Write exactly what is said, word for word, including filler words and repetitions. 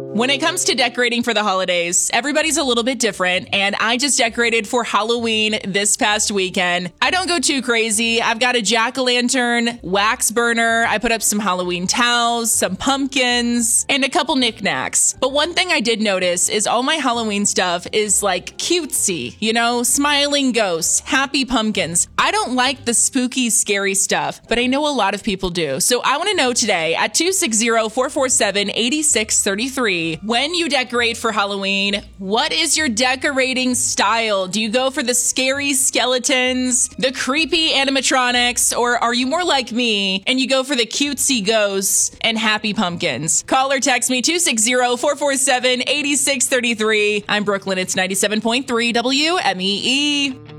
When it comes to decorating for the holidays, everybody's a little bit different, and I just decorated for Halloween this past weekend. I don't go too crazy. I've got a jack-o'-lantern, wax burner, I put up some Halloween towels, some pumpkins, and a couple knickknacks. But one thing I did notice is all my Halloween stuff is like cutesy, you know, smiling ghosts, happy pumpkins. I don't like the spooky, scary stuff, but I know a lot of people do. So I want to know today at two six zero, four four seven, eight six three three, when you decorate for Halloween, what is your decorating style? Do you go for the scary skeletons, the creepy animatronics, or are you more like me and you go for the cutesy ghosts and happy pumpkins? Call or text me two six zero, four four seven, eight six three three. I'm Brooklyn. It's ninety-seven point three W M E E.